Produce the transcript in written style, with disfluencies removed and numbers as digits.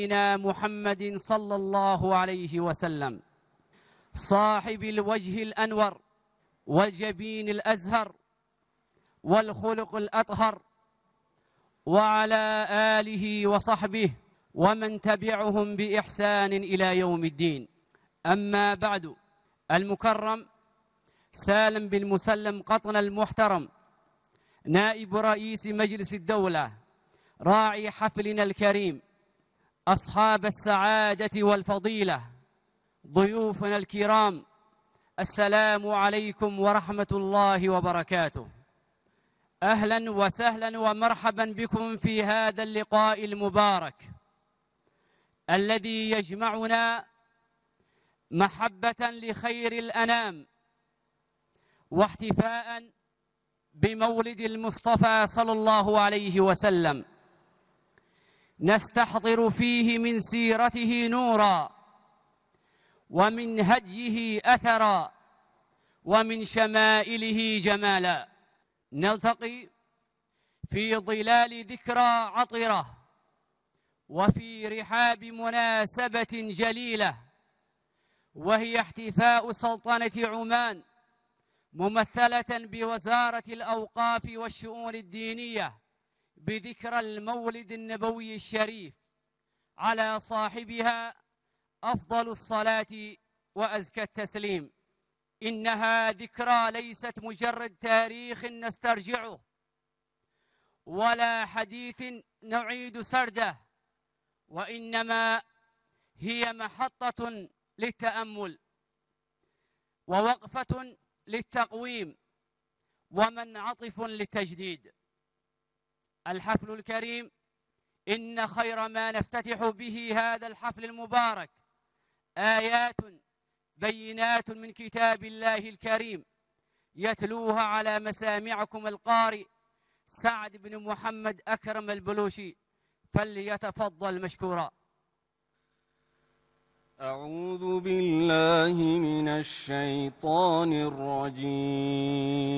محمد صلى الله عليه وسلم، صاحب الوجه الأنور والجبين الأزهر والخلق الأطهر، وعلى آله وصحبه ومن تبعهم بإحسان إلى يوم الدين. أما بعد، المكرم سالم بن مسلم قطن المحترم، نائب رئيس مجلس الدولة، راعي حفلنا الكريم، أصحاب السعادة والفضيلة، ضيوفنا الكرام، السلام عليكم ورحمة الله وبركاته. أهلا وسهلا ومرحبا بكم في هذا اللقاء المبارك الذي يجمعنا محبة لخير الأنام واحتفاء بمولد المصطفى صلى الله عليه وسلم، نستحضر فيه من سيرته نورا، ومن هديه أثرا، ومن شمائله جمالا. نلتقي في ظلال ذكرى عطرة وفي رحاب مناسبة جليلة، وهي احتفاء سلطنة عمان ممثلة بوزارة الأوقاف والشؤون الدينية بذكرى المولد النبوي الشريف، على صاحبها أفضل الصلاة وأزكى التسليم. إنها ذكرى ليست مجرد تاريخ نسترجعه ولا حديث نعيد سرده، وإنما هي محطة للتأمل ووقفة للتقويم ومنعطف للتجديد. الحفل الكريم، إن خير ما نفتتح به هذا الحفل المبارك آيات بينات من كتاب الله الكريم، يتلوها على مسامعكم القارئ سعد بن محمد أكرم البلوشي، فليتفضل مشكورا. أعوذ بالله من الشيطان الرجيم.